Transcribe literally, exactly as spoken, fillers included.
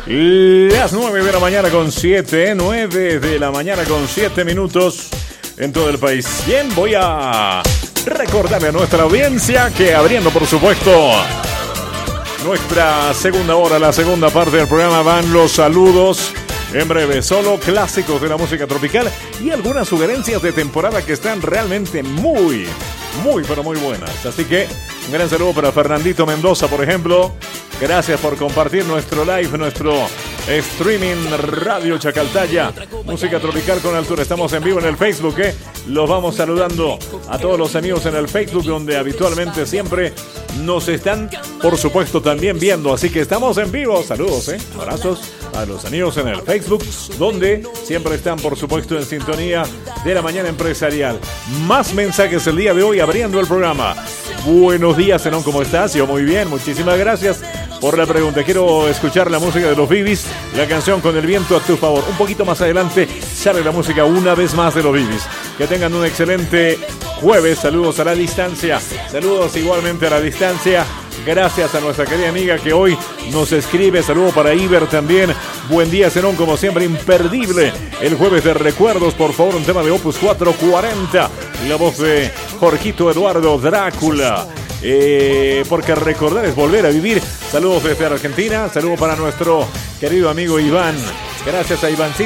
Las nueve de la mañana con siete, nueve de la mañana con siete minutos en todo el país. Bien, voy a recordarle a nuestra audiencia que abriendo, por supuesto, nuestra segunda hora, la segunda parte del programa, van los saludos. En breve, solo clásicos de la música tropical y algunas sugerencias de temporada que están realmente muy, muy, pero muy buenas. Así que un gran saludo para Fernandito Mendoza, por ejemplo. Gracias por compartir nuestro live, nuestro streaming Radio Chacaltaya, música tropical con altura. Estamos en vivo en el Facebook, ¿eh? Los vamos saludando a todos los amigos en el Facebook, donde habitualmente siempre nos están, por supuesto, también viendo. Así que estamos en vivo. Saludos, ¿eh? Abrazos a los amigos en el Facebook, donde siempre están, por supuesto, en sintonía de la mañana empresarial. Más mensajes el día de hoy abriendo el programa. Buenos días, Zenón, ¿cómo estás? Yo muy bien, muchísimas gracias por la pregunta. Quiero escuchar la música de los Bibis, la canción Con el viento a tu favor. Un poquito más adelante sale la música una vez más de los Bibis. Que tengan un excelente jueves. Saludos a la distancia. Saludos igualmente a la distancia. Gracias a nuestra querida amiga que hoy nos escribe. Saludo para Iber también. Buen día, Zenón, como siempre, imperdible. El jueves de recuerdos, por favor, un tema de Opus cuatrocientos cuarenta. Y la voz de Jorgito Eduardo Drácula. Eh, porque recordar es volver a vivir. Saludos desde Argentina. Saludo para nuestro querido amigo Iván. Gracias a Ivancito.